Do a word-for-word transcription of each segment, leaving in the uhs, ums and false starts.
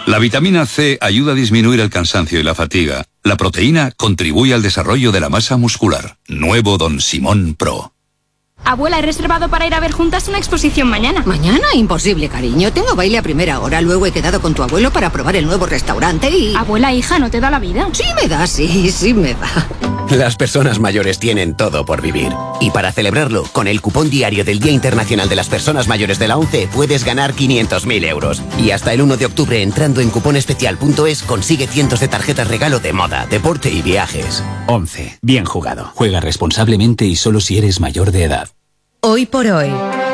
La vitamina C ayuda a disminuir el cansancio y la fatiga. La proteína contribuye al desarrollo de la masa muscular. Nuevo Don Simón Pro. Abuela, he reservado para ir a ver juntas una exposición mañana. ¿Mañana? Imposible, cariño. Tengo baile a primera hora. Luego he quedado con tu abuelo para probar el nuevo restaurante y... Abuela, hija, ¿no te da la vida? Sí me da, sí, sí me da. Las personas mayores tienen todo por vivir. Y para celebrarlo, con el cupón diario del Día Internacional de las Personas Mayores de la ONCE, puedes ganar quinientos mil euros. Y hasta el uno de octubre, entrando en cuponespecial punto es, consigue cientos de tarjetas regalo de moda, deporte y viajes. ONCE. Bien jugado. Juega responsablemente y solo si eres mayor de edad. Hoy por hoy,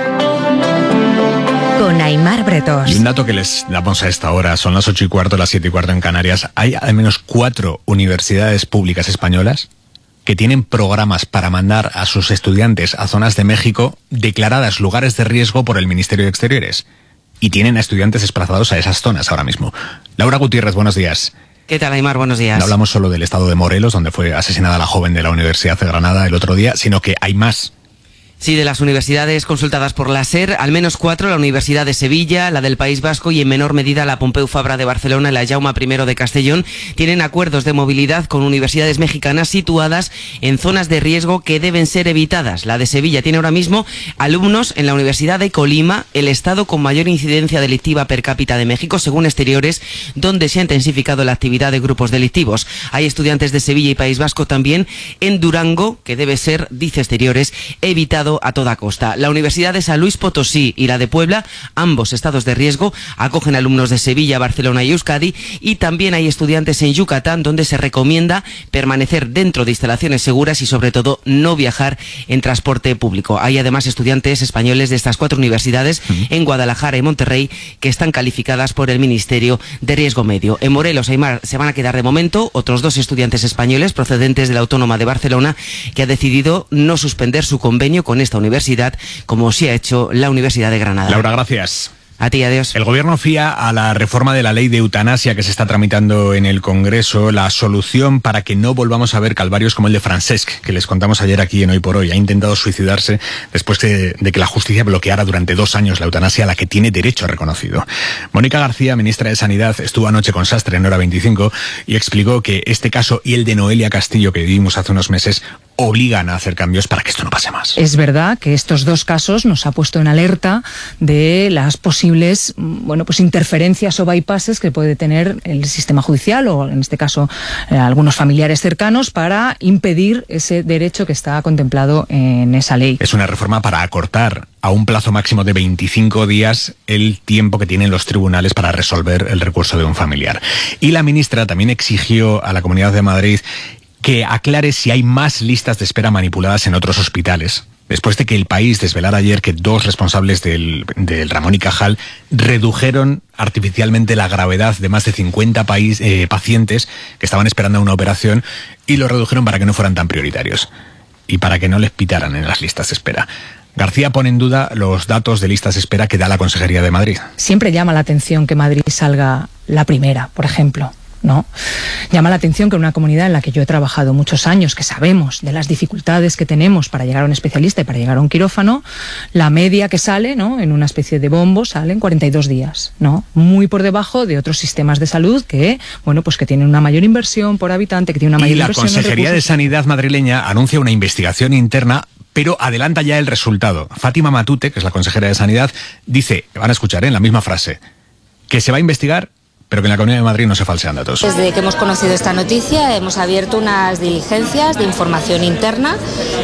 con Aimar Bretos. Y un dato que les damos a esta hora, son las ocho y cuarto, las siete y cuarto en Canarias. Hay al menos cuatro universidades públicas españolas que tienen programas para mandar a sus estudiantes a zonas de México declaradas lugares de riesgo por el Ministerio de Exteriores. Y tienen a estudiantes desplazados a esas zonas ahora mismo. Laura Gutiérrez, buenos días. ¿Qué tal, Aimar? Buenos días. No hablamos solo del estado de Morelos, donde fue asesinada la joven de la Universidad de Granada el otro día, sino que hay más. Sí, de las universidades consultadas por la SER, al menos cuatro, la Universidad de Sevilla, la del País Vasco y en menor medida la Pompeu Fabra de Barcelona y la Jaume primero de Castellón, tienen acuerdos de movilidad con universidades mexicanas situadas en zonas de riesgo que deben ser evitadas. La de Sevilla tiene ahora mismo alumnos en la Universidad de Colima, el estado con mayor incidencia delictiva per cápita de México, según Exteriores, donde se ha intensificado la actividad de grupos delictivos. Hay estudiantes de Sevilla y País Vasco también en Durango, que debe ser, dice Exteriores, evitado a toda costa. La Universidad de San Luis Potosí y la de Puebla, ambos estados de riesgo, acogen alumnos de Sevilla, Barcelona y Euskadi, y también hay estudiantes en Yucatán, donde se recomienda permanecer dentro de instalaciones seguras y sobre todo no viajar en transporte público. Hay además estudiantes españoles de estas cuatro universidades uh-huh. en Guadalajara y Monterrey que están calificadas por el Ministerio de Riesgo Medio. En Morelos, Aimar, se van a quedar de momento otros dos estudiantes españoles procedentes de la Autónoma de Barcelona, que ha decidido no suspender su convenio con esta universidad, como sí ha hecho la Universidad de Granada. Laura, gracias. A ti, adiós. El gobierno fía a la reforma de la ley de eutanasia que se está tramitando en el Congreso la solución para que no volvamos a ver calvarios como el de Francesc, que les contamos ayer aquí en Hoy por Hoy. Ha intentado suicidarse después de, de que la justicia bloqueara durante dos años la eutanasia a la que tiene derecho reconocido. Mónica García, ministra de Sanidad, estuvo anoche con Sastre en Hora veinticinco y explicó que este caso y el de Noelia Castillo que vivimos hace unos meses obligan a hacer cambios para que esto no pase más. Es verdad que estos dos casos nos ha puesto en alerta de las posibles, bueno, pues interferencias o bypasses que puede tener el sistema judicial o en este caso eh, algunos familiares cercanos para impedir ese derecho que está contemplado en esa ley. Es una reforma para acortar a un plazo máximo de veinticinco días el tiempo que tienen los tribunales para resolver el recurso de un familiar. Y la ministra también exigió a la Comunidad de Madrid que aclare si hay más listas de espera manipuladas en otros hospitales, después de que El País desvelara ayer que dos responsables del, del Ramón y Cajal redujeron artificialmente la gravedad de más de cincuenta país, eh, pacientes que estaban esperando una operación y lo redujeron para que no fueran tan prioritarios y para que no les pitaran en las listas de espera. García pone en duda los datos de listas de espera que da la Consejería de Madrid. Siempre llama la atención que Madrid salga la primera, por ejemplo. ¿No? Llama la atención que en una comunidad en la que yo he trabajado muchos años, que sabemos de las dificultades que tenemos para llegar a un especialista y para llegar a un quirófano, la media que sale, ¿no?, en una especie de bombo sale en cuarenta y dos días, ¿no? Muy por debajo de otros sistemas de salud que, bueno, pues que tienen una mayor inversión por habitante, que tienen una mayor y la inversión. Consejería de Sanidad madrileña anuncia una investigación interna, pero adelanta ya el resultado. Fátima Matute, que es la consejera de Sanidad, dice, van a escuchar, ¿eh?, en la misma frase, que se va a investigar, pero que en la Comunidad de Madrid no se falsean datos. Desde que hemos conocido esta noticia hemos abierto unas diligencias de información interna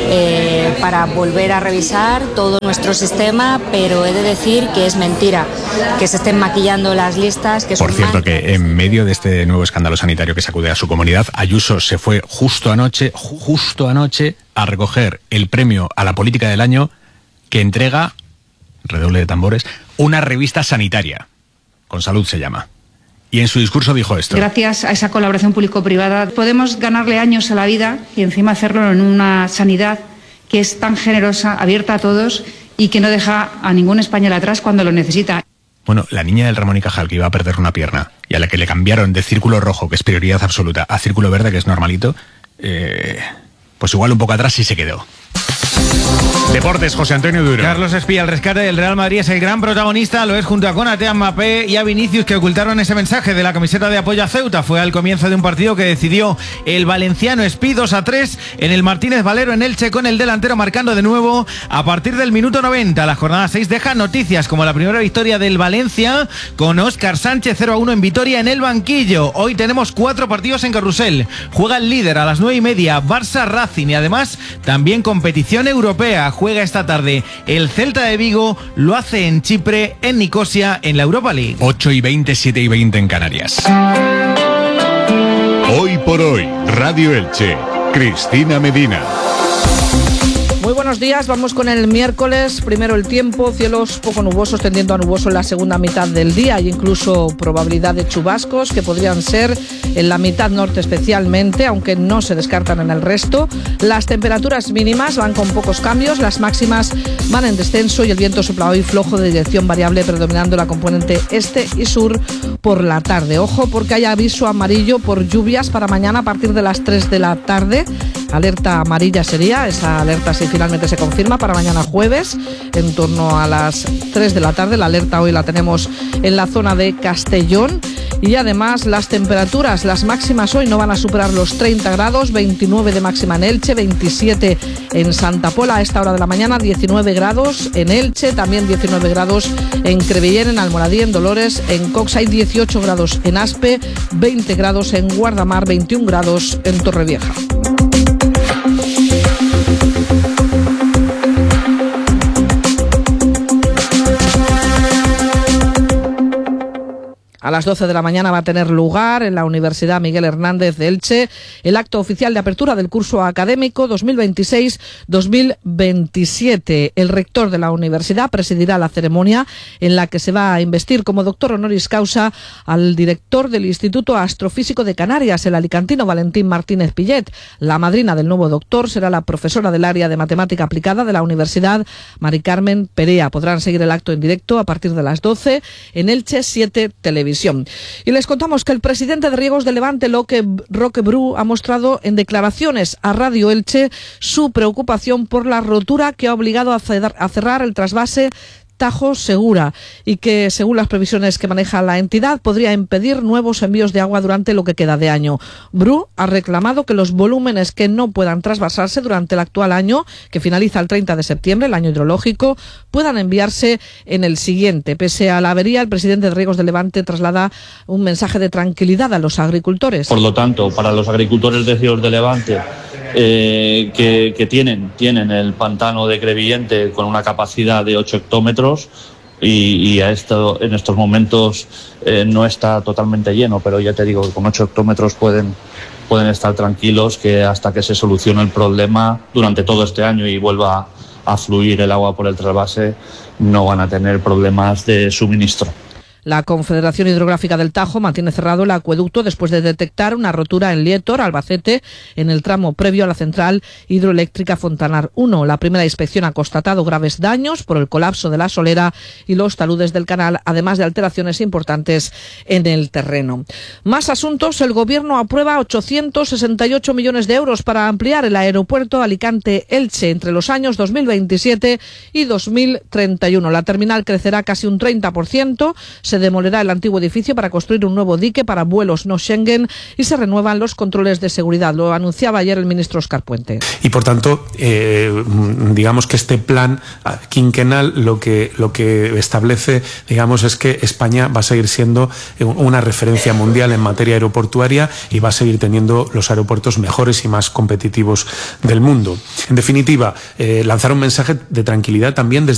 eh, para volver a revisar todo nuestro sistema, pero he de decir que es mentira que se estén maquillando las listas. Que Por son cierto, mal... que en medio de este nuevo escándalo sanitario que sacude a su comunidad, Ayuso se fue justo anoche, justo anoche, a recoger el premio a la política del año que entrega, redoble de tambores, una revista sanitaria. Con Salud se llama. Y en su discurso dijo esto. Gracias a esa colaboración público-privada podemos ganarle años a la vida y encima hacerlo en una sanidad que es tan generosa, abierta a todos y que no deja a ningún español atrás cuando lo necesita. Bueno, la niña del Ramón y Cajal que iba a perder una pierna y a la que le cambiaron de círculo rojo, que es prioridad absoluta, a círculo verde, que es normalito, eh, pues igual un poco atrás sí se quedó. Deportes, José Antonio Duro. Carlos Espía, el rescate del Real Madrid es el gran protagonista, lo es junto a Konaté, Mbappé y a Vinicius, que ocultaron ese mensaje de la camiseta de apoyo a Ceuta. Fue al comienzo de un partido que decidió el valenciano Espí dos a tres en el Martínez Valero en Elche, con el delantero marcando de nuevo a partir del minuto noventa. La jornada seis deja noticias como la primera victoria del Valencia con Óscar Sánchez cero a uno en Vitoria en el banquillo. Hoy tenemos cuatro partidos en Carrusel. Juega el líder a las nueve y media, Barça Racing, y además también competición europea. Juega esta tarde el Celta de Vigo, lo hace en Chipre, en Nicosia, en la Europa League. ocho y veinte, siete y veinte en Canarias. Hoy por hoy, Radio Elche, Cristina Medina. Muy buenos días, vamos con el miércoles. Primero el tiempo, cielos poco nubosos tendiendo a nuboso en la segunda mitad del día. Hay incluso probabilidad de chubascos que podrían ser en la mitad norte especialmente, aunque no se descartan en el resto. Las temperaturas mínimas van con pocos cambios, las máximas van en descenso y el viento sopla hoy flojo de dirección variable, predominando la componente este y sur por la tarde. Ojo porque hay aviso amarillo por lluvias para mañana a partir de las tres de la tarde. Alerta amarilla sería, esa alerta si finalmente se confirma para mañana jueves en torno a las tres de la tarde. La alerta hoy la tenemos en la zona de Castellón. Y además las temperaturas, las máximas hoy no van a superar los treinta grados, veintinueve de máxima en Elche, veintisiete en Santa Pola a esta hora de la mañana, diecinueve grados en Elche, también diecinueve grados en Crevillén, en Almoradí, en Dolores, en Cox hay dieciocho grados en Aspe, veinte grados en Guardamar, veintiún grados en Torrevieja. A las doce de la mañana va a tener lugar en la Universidad Miguel Hernández de Elche el acto oficial de apertura del curso académico dos mil veintiséis dos mil veintisiete. El rector de la universidad presidirá la ceremonia en la que se va a investir como doctor honoris causa al director del Instituto Astrofísico de Canarias, el alicantino Valentín Martínez Pillet. La madrina del nuevo doctor será la profesora del área de matemática aplicada de la universidad, Mari Carmen Perea. Podrán seguir el acto en directo a partir de las doce en Elche siete Televisión. Y les contamos que el presidente de Riegos de Levante, Roque Bru, ha mostrado en declaraciones a Radio Elche su preocupación por la rotura que ha obligado a cerrar el trasvase Tajo Segura y que, según las previsiones que maneja la entidad, podría impedir nuevos envíos de agua durante lo que queda de año. Bru ha reclamado que los volúmenes que no puedan trasvasarse durante el actual año, que finaliza el treinta de septiembre, el año hidrológico, puedan enviarse en el siguiente. Pese a la avería, el presidente de Riegos de Levante traslada un mensaje de tranquilidad a los agricultores. Por lo tanto, para los agricultores de Riegos de Levante, Eh, que, que tienen, tienen el pantano de Crevillente con una capacidad de ocho hectómetros y, y a esto, en estos momentos eh, no está totalmente lleno, pero ya te digo que con ocho hectómetros pueden, pueden estar tranquilos que hasta que se solucione el problema durante todo este año y vuelva a fluir el agua por el trasvase, no van a tener problemas de suministro. La Confederación Hidrográfica del Tajo mantiene cerrado el acueducto después de detectar una rotura en Lietor, Albacete, en el tramo previo a la central hidroeléctrica Fontanar uno. La primera inspección ha constatado graves daños por el colapso de la solera y los taludes del canal, además de alteraciones importantes en el terreno. Más asuntos. El Gobierno aprueba ochocientos sesenta y ocho millones de euros para ampliar el aeropuerto Alicante-Elche entre los años dos mil veintisiete y dos mil treinta y uno. La terminal crecerá casi un treinta por ciento. Se demolerá el antiguo edificio para construir un nuevo dique para vuelos no Schengen y se renuevan los controles de seguridad. Lo anunciaba ayer el ministro Óscar Puente. Y por tanto, eh, digamos que este plan quinquenal lo que, lo que establece, digamos, es que España va a seguir siendo una referencia mundial en materia aeroportuaria y va a seguir teniendo los aeropuertos mejores y más competitivos del mundo. En definitiva, eh, lanzar un mensaje de tranquilidad también desde